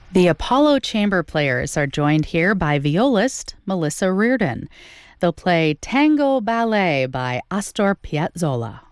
The Apollo Chamber Players are joined here by violist Melissa Reardon. They'll play Tango Ballet by Astor Piazzolla.